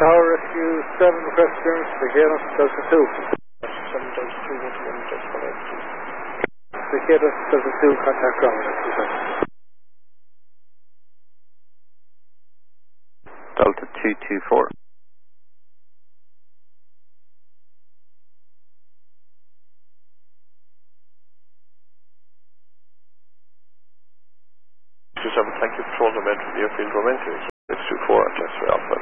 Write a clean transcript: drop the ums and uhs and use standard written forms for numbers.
Tower Rescue 7, request clearance to Cicada Delta 2. 7 Delta 2, 1 Delta 182. Cicada Delta 2, contact ground at 2 seconds. Delta 224. Thank you. Patrol the med from the airfield momentum. 624 at Leicester Alpha.